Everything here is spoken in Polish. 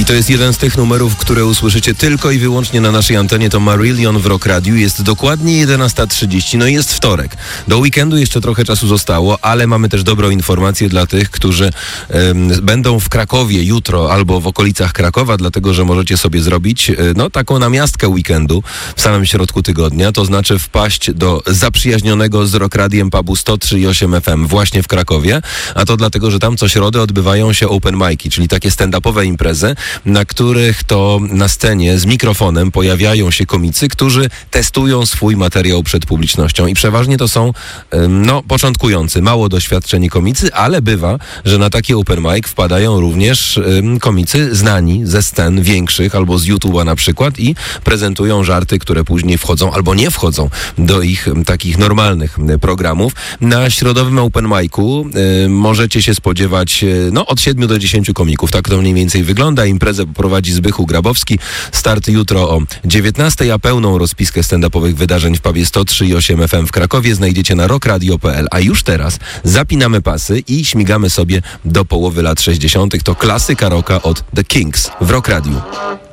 I to jest jeden z tych numerów, które usłyszycie tylko i wyłącznie na naszej antenie. To Marillion w Rock Radiu. Jest dokładnie 11:30. No i jest wtorek. Do weekendu jeszcze trochę czasu zostało, ale mamy też dobrą informację dla tych, którzy będą w Krakowie jutro albo w okolicach Krakowa, dlatego że możecie sobie zrobić taką namiastkę weekendu w samym środku tygodnia. To znaczy wpaść do zaprzyjaźnionego z Rock Radiem pubu 103,8 FM właśnie w Krakowie. A to dlatego, że tam co środę odbywają się open mic'i, czyli takie stand-upowe imprezy, na których to na scenie z mikrofonem pojawiają się komicy, którzy testują swój materiał przed publicznością. I przeważnie to są początkujący, mało doświadczeni komicy, ale bywa, że na taki open mic wpadają również komicy znani ze scen większych albo z YouTube'a na przykład i prezentują żarty, które później wchodzą albo nie wchodzą do ich takich normalnych programów. Na środowym open mic'u możecie się spodziewać od 7 do 10 komików. Tak to mniej więcej wygląda. Imprezę poprowadzi Zbychu Grabowski. Start jutro o 19:00, a pełną rozpiskę stand-upowych wydarzeń w pubie 103,8 FM w Krakowie znajdziecie na rockradio.pl. A już teraz zapinamy pasy i śmigamy sobie do połowy lat 60. To klasyka rocka od The Kinks w Rock Radiu.